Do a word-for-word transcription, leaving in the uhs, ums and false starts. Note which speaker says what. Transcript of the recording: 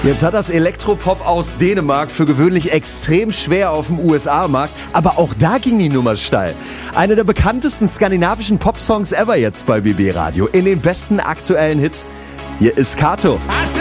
Speaker 1: Jetzt hat das Elektropop aus Dänemark für gewöhnlich extrem schwer auf dem U S A-Markt, aber auch da ging die Nummer steil. Einer der bekanntesten skandinavischen Pop-Songs ever jetzt bei B B Radio. In den besten aktuellen Hits. Hier ist Kato.